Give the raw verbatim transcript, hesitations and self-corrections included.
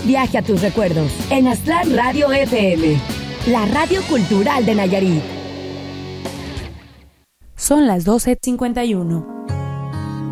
viaje a tus recuerdos en Aztlán Radio F M, la radio cultural de Nayarit. Son las doce cincuenta y uno.